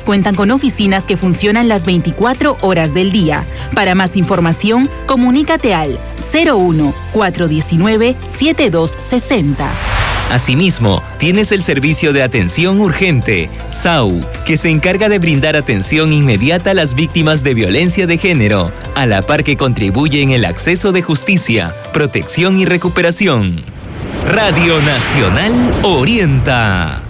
cuentan con oficinas que funcionan las 24 horas del día. Para más información, comunícate al 01-419-7260. Asimismo, tienes el servicio de atención urgente, SAU, que se encarga de brindar atención inmediata a las víctimas de violencia de género, a la par que contribuye en el acceso de justicia, protección y recuperación. Radio Nacional orienta.